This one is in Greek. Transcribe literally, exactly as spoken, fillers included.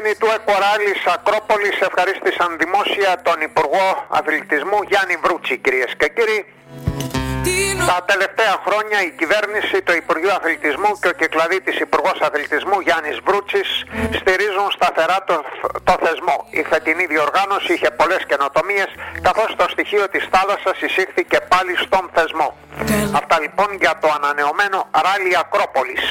υπεύθυνοι του Εκοράλης Ακρόπολης ευχαρίστησαν δημόσια τον Υπουργό Αθλητισμού Γιάννη Βρούτση, κυρίες και κύριοι. Τα τελευταία χρόνια η κυβέρνηση, το Υπουργείο Αθλητισμού και ο Κυκλαδίτης Υπουργός Αθλητισμού Γιάννης Βρούτσης στηρίζουν σταθερά το, το θεσμό. Η φετινή διοργάνωση είχε πολλές καινοτομίες, καθώς το στοιχείο της θάλασσας εισήχθηκε πάλι στον θεσμό. Αυτά λοιπόν για το ανανεωμένο Ράλι Ακρόπολης.